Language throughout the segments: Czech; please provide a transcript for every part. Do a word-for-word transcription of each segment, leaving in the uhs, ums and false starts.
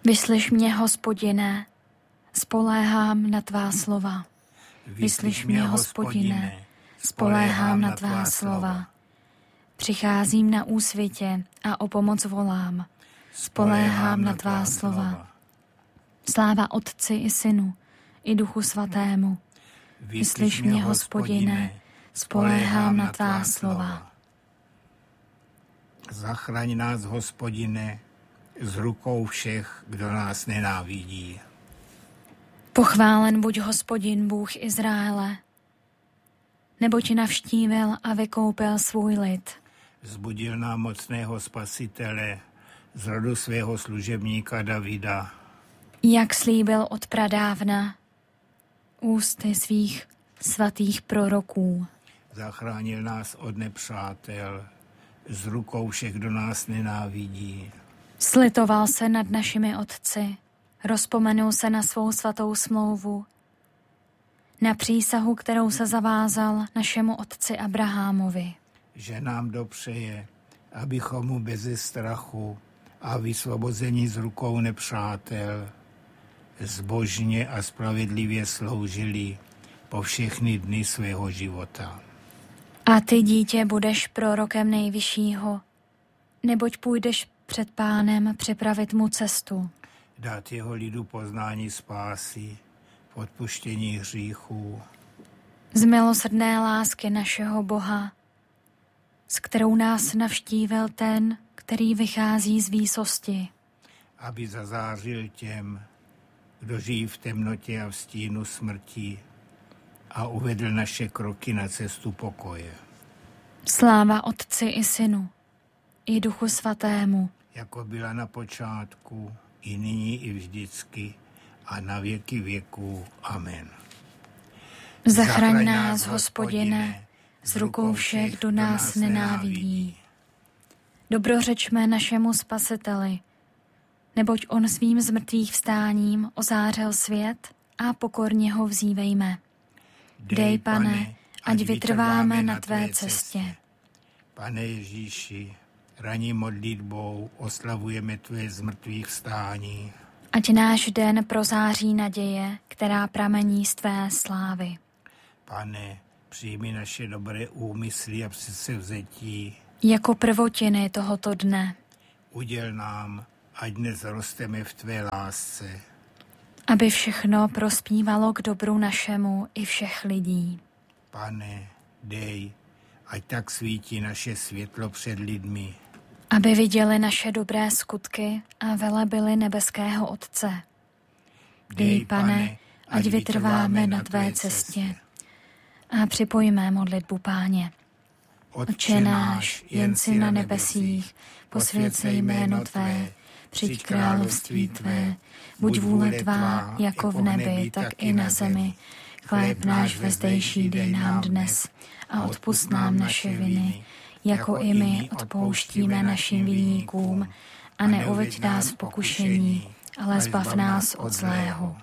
Vyslyš mě, Hospodine, spoléhám na tvá slova. Vyslyš mě, Hospodine, spoléhám na tvá slova. Přicházím na úsvitě a o pomoc volám. Spoléhám na tvá slova. Sláva Otci i Synu, i Duchu Svatému. Vyslyš mě, Hospodine, spoléhám na tvá slova. Zachraň nás, Hospodine, z rukou všech, kdo nás nenávidí. Pochválen buď Hospodin, Bůh Izraele, neboť navštívil a vykoupil svůj lid. Zbudil nám mocného spasitele z rodu svého služebníka Davida. Jak slíbil od pradávna ústy svých svatých proroků. Zachránil nás od nepřátel, z rukou všech, kdo nás nenávidí. Slitoval se nad našimi otci, rozpomenul se na svou svatou smlouvu, na přísahu, kterou se zavázal našemu otci Abrahamovi. Že nám dopřeje, abychom mu beze strachu a vysvobození z rukou nepřátel zbožně a spravedlivě sloužili po všechny dny svého života. A ty, dítě, budeš prorokem Nejvyššího, neboť půjdeš před Pánem připravit mu cestu. Dát jeho lidu poznání spásy, odpuštění hříchů. Z milosrdné lásky našeho Boha, s kterou nás navštívil ten, který vychází z výsosti. Aby zazářil těm, kdo žijí v temnotě a v stínu smrti, a uvedl naše kroky na cestu pokoje. Sláva Otci i Synu, i Duchu Svatému. Jako byla na počátku, i nyní, i vždycky, a na věky věků. Amen. Zachraň nás, Hospodine, z rukou všech, kdo nás nenávidí. Dobrořečme našemu Spasiteli, neboť on svým zmrtvých vstáním ozářil svět a pokorně ho vzívejme. Dej, Pane, ať vytrváme na tvé cestě. Pane Ježíši, ranní modlitbou oslavujeme tvé zmrtvých vstání. Ať náš den prozáří naděje, která pramení z tvé slávy. Pane, přijmi naše dobré úmysly a předsevzetí. Jako prvotiny tohoto dne. Uděl nám, ať dnes rosteme v tvé lásce. Aby všechno prospívalo k dobru našemu i všech lidí. Pane, dej, ať tak svítí naše světlo před lidmi. Aby viděli naše dobré skutky a velebili nebeského Otce. Dej, Pane, ať vytrváme na tvé cestě. A připojíme modlitbu Páně. Otče náš, jen jsi na nebesích, posvěcej jméno tvé, přijď království tvé, buď vůle tvá, jako v nebi, tak i na zemi. Chléb náš vezdejší dej nám dnes a odpusť nám naše viny, jako i my odpouštíme našim viníkům, a neuveď nás v pokušení, ale zbav nás od zlého.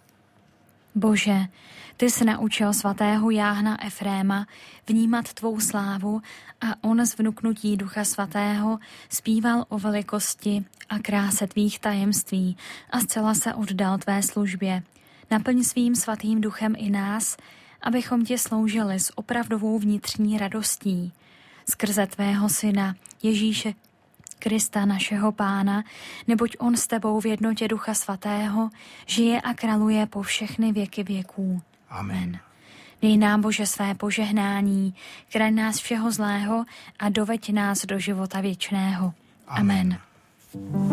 Bože, ty jsi naučil svatého Jáhna Efréma vnímat tvou slávu a on z vnuknutí Ducha Svatého zpíval o velikosti a kráse tvých tajemství a zcela se oddal tvé službě. Naplň svým svatým duchem i nás, abychom tě sloužili s opravdovou vnitřní radostí. Skrze tvého syna Ježíše Krista, našeho Pána, neboť on s tebou v jednotě Ducha Svatého žije a králuje po všechny věky věků. Amen. Dej nám, Bože, své požehnání, chraň nás všeho zlého a doveď nás do života věčného. Amen. Amen.